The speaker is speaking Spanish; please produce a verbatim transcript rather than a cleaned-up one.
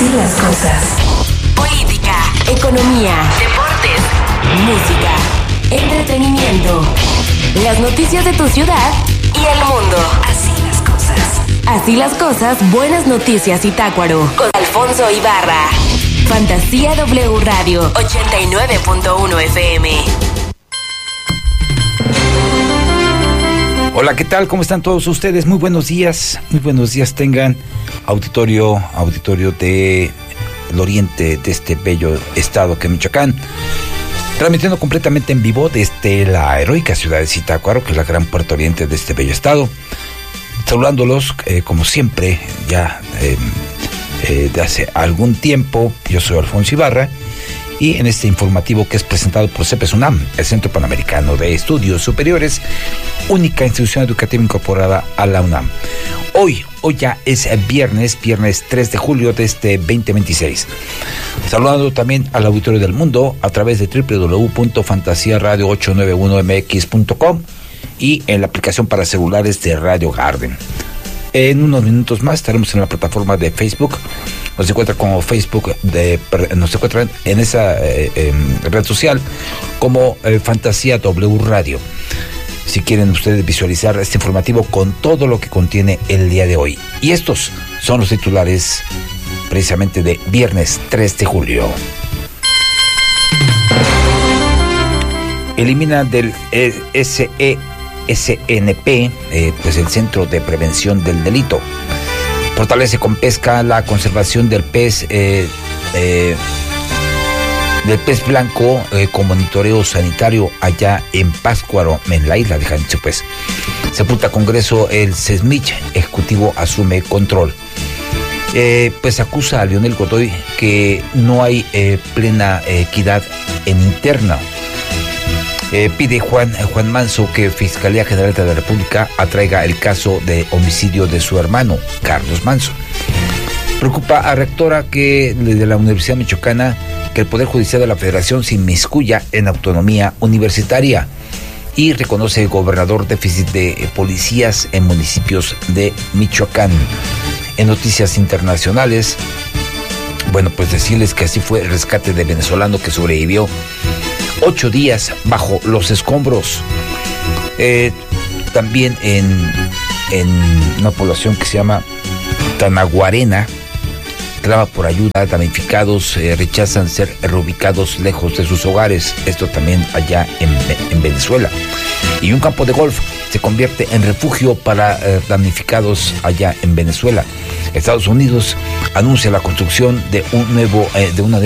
Así las cosas. Política, economía, deportes, música, entretenimiento, las noticias de tu ciudad y el mundo. Así las cosas. Así las cosas, buenas noticias Zitácuaro. Con Alfonso Ibarra. Fantasía W Radio ochenta y nueve punto uno F M. Hola, ¿qué tal? ¿Cómo están todos ustedes? Muy buenos días, muy buenos días tengan, auditorio, auditorio de el oriente de este bello estado que es Michoacán, transmitiendo completamente en vivo desde la heroica ciudad de Zitácuaro, que es la gran puerta oriente de este bello estado, saludándolos eh, como siempre, ya eh, eh, de hace algún tiempo. Yo soy Alfonso Ibarra, y en este informativo que es presentado por CEPES UNAM, el Centro Panamericano de Estudios Superiores, única institución educativa incorporada a la UNAM. Hoy, hoy ya es viernes, viernes tres de julio de este veinte veintiséis. Saludando también al auditorio del mundo a través de doble u doble u doble u punto fantasía radio ocho nueve uno m x punto com y en la aplicación para celulares de Radio Garden. En unos minutos más estaremos en la plataforma de Facebook. Nos encuentran como Facebook, de, nos encuentran en esa eh, eh, red social como eh, Fantasía W Radio. Si quieren ustedes visualizar este informativo con todo lo que contiene el día de hoy. Y estos son los titulares precisamente de viernes tres de julio. Elimina del S E S N P, eh, pues el Centro de Prevención del Delito. Fortalece con pesca la conservación del pez eh, eh, del pez blanco eh, con monitoreo sanitario allá en Pátzcuaro, en la isla de Jalisco. Pues sepulta Congreso el SESMIC, Ejecutivo asume control. Eh, pues acusa a Leonel Godoy que no hay eh, plena equidad en interna. Eh, pide Juan, Juan Manso que Fiscalía General de la República atraiga el caso de homicidio de su hermano, Carlos Manso. Preocupa a rectora que, de la Universidad Michoacana, que el Poder Judicial de la Federación se inmiscuya en autonomía universitaria, y reconoce el gobernador déficit de policías en municipios de Michoacán. En noticias internacionales, bueno, pues decirles que así fue el rescate de venezolano que sobrevivió ocho días bajo los escombros. Eh, también en, en una población que se llama Tanaguarena, clama por ayuda. Damnificados eh, rechazan ser reubicados lejos de sus hogares. Esto también allá en, en Venezuela. Y un campo de golf se convierte en refugio para eh, damnificados allá en Venezuela. Estados Unidos anuncia la construcción de un nuevo, eh, de una